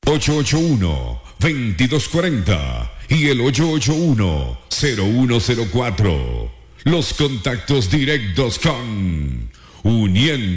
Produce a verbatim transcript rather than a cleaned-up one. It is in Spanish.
ocho ocho uno, dos dos cuatro cero y el ocho ocho uno, cero uno cero cuatro. Los contactos directos con Uniendo